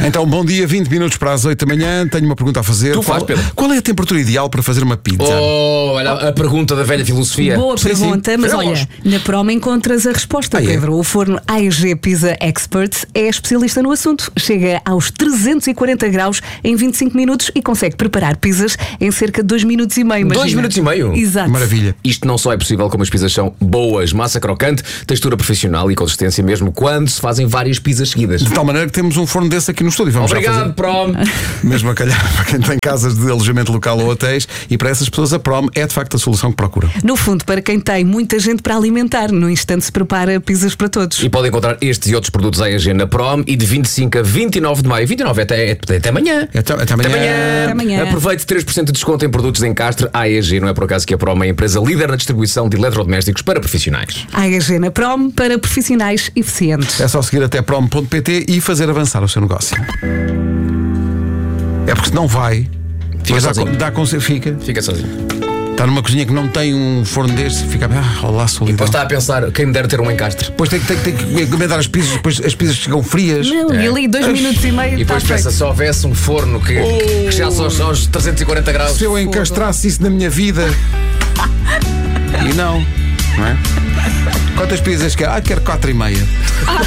Então, bom dia, 20 minutos para as 8 da manhã. Tenho uma pergunta a fazer. Qual é a temperatura ideal para fazer uma pizza? Olha a pergunta da velha filosofia. Boa pergunta, mas olha, na Proma encontras a resposta, Pedro. O forno AEG Pizza Expert é especialista no assunto. Chega aos 340 graus em 25 minutos e consegue preparar pizzas em cerca de 2 minutos e meio. 2 minutos e meio? Exato. Maravilha. Isto não só é possível como as pizzas são boas, massa crocante, textura profissional e consistência mesmo quando se fazem várias pizzas seguidas. De tal maneira que temos um forno desse aqui no estúdio. Vamos Obrigado, Prom. Mesmo a calhar para quem tem casas de alojamento local ou hotéis, e para essas pessoas a Prom é de facto a solução que procuram. No fundo, para quem tem muita gente para alimentar, no instante se prepara pizzas para todos. E podem encontrar estes e outros produtos AEG na Prom e de 25 a 29 de maio. 29 até amanhã. Até amanhã. Até amanhã. Aproveite 3% de desconto em produtos em Castro. AEG, não é por acaso que a Prom é a empresa líder na distribuição de eletrodomésticos para profissionais. AEG na Prom para profissionais eficientes. É só seguir até prom.pt e fazer avançar o seu negócio. É porque se não vai, Fica sozinho. Fica sozinho. Está numa cozinha que não tem um forno deste, fica olá, solidão. E depois está a pensar, quem me dera ter um em Castro. Depois tem que encomendar as pizzas, depois as pizzas chegam frias. Não, e ali 2 minutos e meio. E depois pensa, se houvesse um forno que chegasse aos 340 graus. Se eu encastrasse isso na minha vida. E não é? Quantas pizzas quer? Quero 4,5.